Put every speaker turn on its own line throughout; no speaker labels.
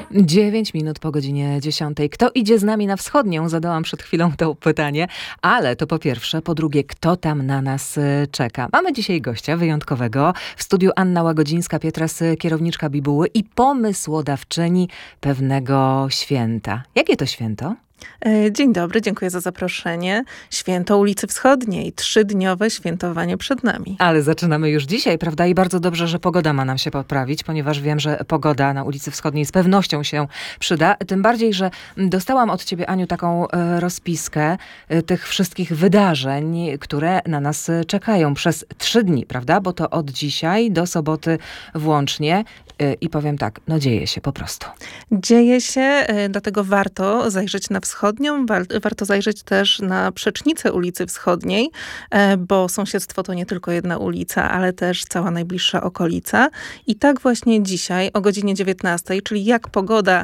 9 minut po godzinie 10. Kto idzie z nami na wschodnią? Zadałam przed chwilą to pytanie, ale to po pierwsze. Po drugie, kto tam na nas czeka? Mamy dzisiaj gościa wyjątkowego. W studiu Anna Łagodzińska-Pietras, kierowniczka Bibuły i pomysłodawczyni pewnego święta. Jakie to święto?
Dzień dobry, dziękuję za zaproszenie. Święto ulicy Wschodniej, 3-dniowe świętowanie przed nami.
Ale zaczynamy już dzisiaj, prawda? I bardzo dobrze, że pogoda ma nam się poprawić, ponieważ wiem, że pogoda na ulicy Wschodniej z pewnością się przyda. Tym bardziej, że dostałam od ciebie, Aniu, taką rozpiskę tych wszystkich wydarzeń, które na nas czekają przez 3 dni, prawda? Bo to od dzisiaj do soboty włącznie. I powiem tak, no dzieje się po prostu.
Dzieje się, dlatego warto zajrzeć na Wschodnią, warto zajrzeć też na przecznicę ulicy Wschodniej, bo sąsiedztwo to nie tylko jedna ulica, ale też cała najbliższa okolica. I tak właśnie dzisiaj o godzinie 19, czyli jak pogoda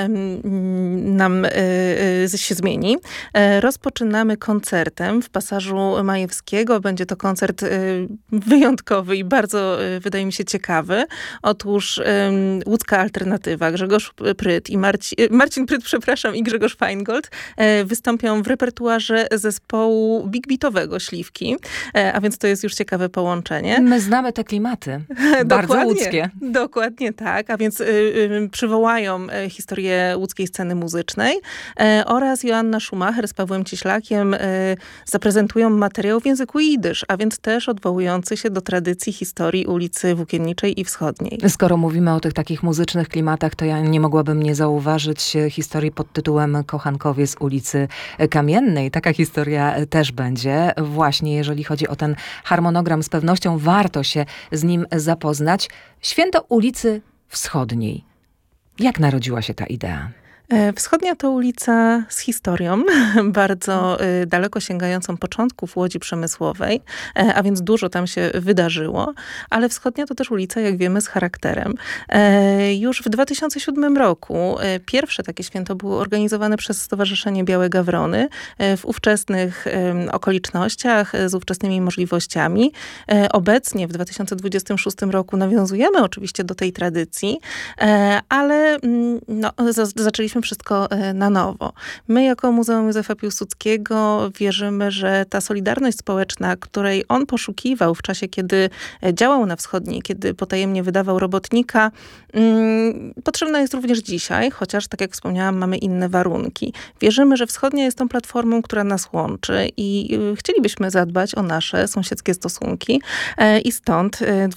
nam się zmieni, rozpoczynamy koncertem w Pasażu Majewskiego. Będzie to koncert wyjątkowy i bardzo, wydaje mi się, ciekawy. Otóż łódzka alternatywa, Grzegorz Pryt i Marcin Pryt, przepraszam, i Grzegorz Feingold wystąpią w repertuarze zespołu big beatowego Śliwki, a więc to jest już ciekawe połączenie.
My znamy te klimaty, bardzo łódzkie.
Dokładnie tak, a więc przywołają historię łódzkiej sceny muzycznej oraz Joanna Schumacher z Pawłem Cieślakiem zaprezentują materiał w języku jidysz, a więc też odwołujący się do tradycji historii ulicy Włókienniczej i Wschodniej.
Skoro mówimy o tych takich muzycznych klimatach, to ja nie mogłabym nie zauważyć historii pod tytułem Kochankowie z ulicy Kamiennej. Taka historia też będzie. Właśnie jeżeli chodzi o ten harmonogram, z pewnością warto się z nim zapoznać. Święto ulicy Wschodniej. Jak narodziła się ta idea?
Wschodnia to ulica z historią, bardzo daleko sięgającą początków Łodzi Przemysłowej, a więc dużo tam się wydarzyło, ale Wschodnia to też ulica, jak wiemy, z charakterem. Już w 2007 roku pierwsze takie święto było organizowane przez Stowarzyszenie Białe Gawrony w ówczesnych okolicznościach, z ówczesnymi możliwościami. Obecnie w 2026 roku nawiązujemy oczywiście do tej tradycji, ale zaczęliśmy wszystko na nowo. My jako Muzeum Józefa Piłsudskiego wierzymy, że ta solidarność społeczna, której on poszukiwał w czasie, kiedy działał na Wschodniej, kiedy potajemnie wydawał robotnika, potrzebna jest również dzisiaj, chociaż, tak jak wspomniałam, mamy inne warunki. Wierzymy, że Wschodnia jest tą platformą, która nas łączy i chcielibyśmy zadbać o nasze sąsiedzkie stosunki i stąd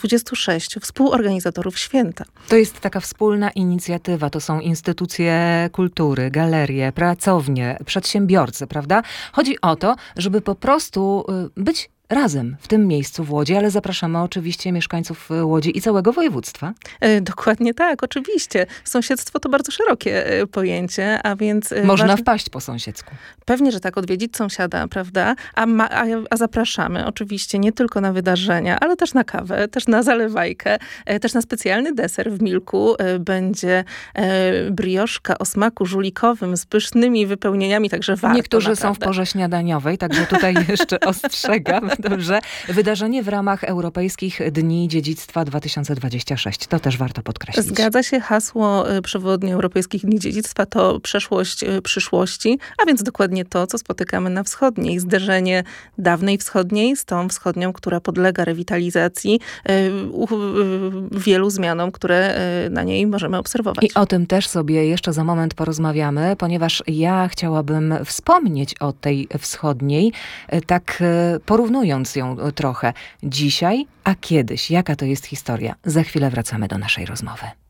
26 współorganizatorów święta.
To jest taka wspólna inicjatywa, to są instytucje kultury, galerie, pracownie, przedsiębiorcy, prawda? Chodzi o to, żeby po prostu być razem w tym miejscu w Łodzi, ale zapraszamy oczywiście mieszkańców Łodzi i całego województwa.
Dokładnie tak, oczywiście. Sąsiedztwo to bardzo szerokie pojęcie, a więc...
Można wpaść po sąsiedzku.
Pewnie, że tak, odwiedzić sąsiada, prawda? A zapraszamy oczywiście nie tylko na wydarzenia, ale też na kawę, też na zalewajkę, też na specjalny deser w Milku. Będzie brioszka o smaku żulikowym z pysznymi wypełnieniami, także warto.
Niektórzy
naprawdę.
są w porze śniadaniowej, także tutaj jeszcze ostrzegam. Dobrze. Wydarzenie w ramach Europejskich Dni Dziedzictwa 2026. To też warto podkreślić.
Zgadza się. Hasło przewodnie Europejskich Dni Dziedzictwa to przeszłość przyszłości, a więc dokładnie to, co spotykamy na Wschodniej. Zderzenie dawnej Wschodniej z tą Wschodnią, która podlega rewitalizacji, wielu zmianom, które na niej możemy obserwować.
I o tym też sobie jeszcze za moment porozmawiamy, ponieważ ja chciałabym wspomnieć o tej Wschodniej, tak porównując ją trochę dzisiaj, a kiedyś. Jaka to jest historia? Za chwilę wracamy do naszej rozmowy.